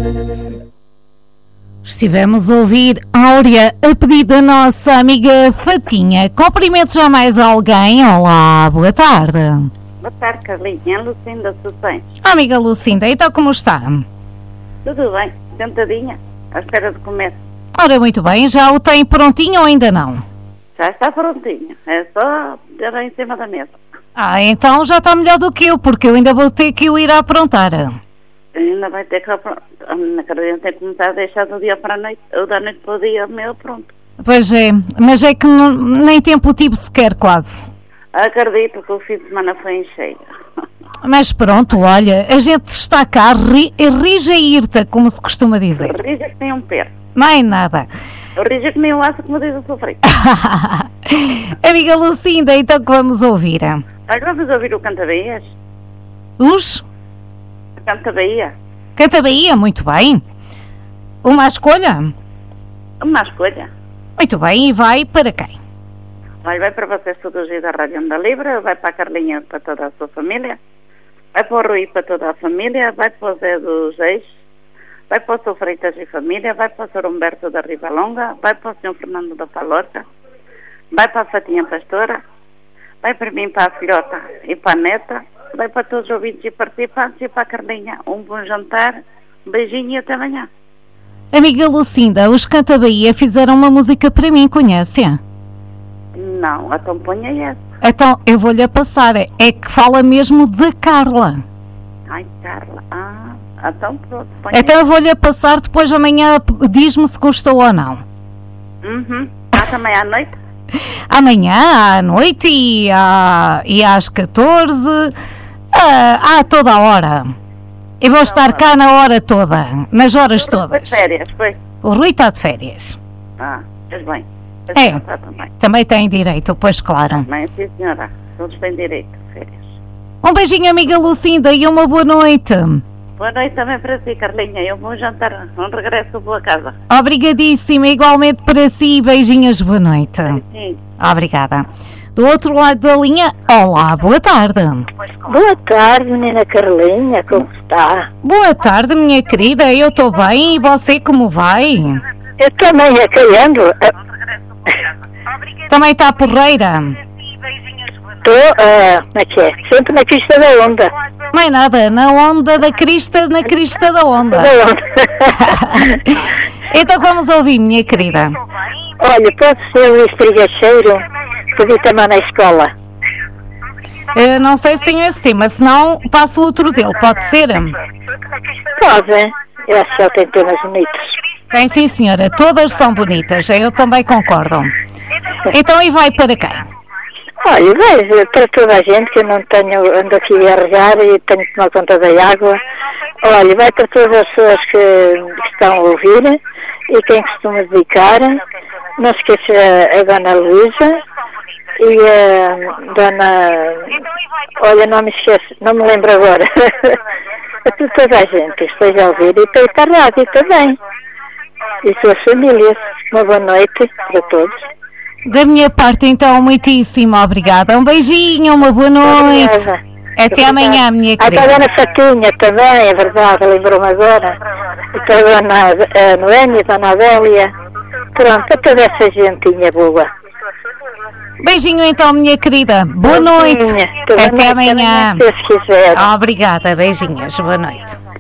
Estivemos a ouvir Áurea a pedido da nossa amiga Fatinha. Cumprimentos a mais alguém? Olá, boa tarde. Boa tarde, Carlinha. Lucinda Sucens. Amiga Lucinda, então como está? Tudo bem, sentadinha, à espera de comer. Ora, muito bem, já o tem prontinho ou ainda não? Já está prontinho, é só ter em cima da mesa. Ah, então já está melhor do que eu, porque eu ainda vou ter que o ir a aprontar. Ainda vai ter que aprontar. A minha Carlinha tem que começar a deixar do dia para a noite, ou da noite para o dia, meu, pronto. Pois é, mas é que nem tempo tive sequer quase. Acredito que o fim de semana foi em cheio. Mas pronto, olha, a gente está cá, rija e irta, como se costuma dizer. Rija que nem um perro. Mais nada. Rija que nem um aço, como diz o sofrido. Amiga Lucinda, então que vamos ouvir? Olha, vamos ouvir o Canta Bahias? Os? Canta Bahia. Canta Bahia, muito bem. Uma escolha? Uma escolha. Muito bem, e vai para quem? Vai para vocês todos da Rádio Onda Livre, vai para a Carlinha para toda a sua família, vai para o Rui para toda a família, vai para o Zé dos Ex, vai para o Sr. Freitas e família, vai para o Sr. Humberto da Rivalonga, vai para o Sr. Fernando da Palorca, vai para a Fatinha Pastora, vai para mim, para a filhota e para a neta, vai para todos os ouvintes e participantes e para a Carlinha. Um bom jantar, um beijinho e até amanhã. Amiga Lucinda, os Canta Bahia fizeram uma música para mim, conhece-a? Não, então ponha essa. Então, eu vou-lhe a passar. É que fala mesmo de Carla. Ai, Carla. Então pronto. Então eu vou-lhe a passar, depois amanhã diz-me se gostou ou não. Também à noite? Amanhã, à noite e às 14, a toda a hora. Eu vou estar cá na hora toda, nas horas todas. De férias, foi? O Rui está de férias. Fez bem. Também tem direito, pois claro. Também, sim senhora, todos têm direito de férias. Um beijinho, amiga Lucinda, e uma boa noite. Boa noite também para si, Carlinha, e um bom jantar, um regresso à boa casa. Obrigadíssima, igualmente para si, beijinhos, boa noite. Sim. Obrigada. Do outro lado da linha, olá, boa tarde. Boa tarde, menina Carlinha, como está? Boa tarde, minha querida, eu estou bem, e você como vai? Eu também acaiando. Também está porreira? Estou, como é que é? Sempre na crista da onda. Mais nada, na onda da crista, na crista da onda. Então vamos ouvir, minha querida. Olha, pode ser o Luís Trigacheiro, que vi também na escola. Eu não sei se tenho esse tema, senão passo outro dele, pode ser? Pode, eu acho que ele tem temas bonitos. Tem sim, senhora, todas são bonitas, eu também concordo. Então, e vai para quem? Olha, vejo para toda a gente que eu não tenho, ando aqui a regar e tenho que tomar conta da água. Olha, vai para todas as pessoas que estão a ouvir e quem costuma dedicar. Não se esqueça a Dona Luísa e a Dona... Olha, não me esqueço, não me lembro agora. Para toda a gente que esteja a ouvir e para a rádio também. E suas famílias. Uma boa noite para todos. Da minha parte, então, muitíssimo obrigada. Um beijinho, uma boa noite. Obrigada. Até amanhã, minha querida. A Dona Fatinha também, é verdade, lembrou-me agora. E a Dona Noémia, a Dona Adélia. Pronto, a toda essa gentinha boa. Beijinho, então, minha querida. Boa noite. Até amanhã. Se Deus quiser. Obrigada, beijinhos. Boa noite.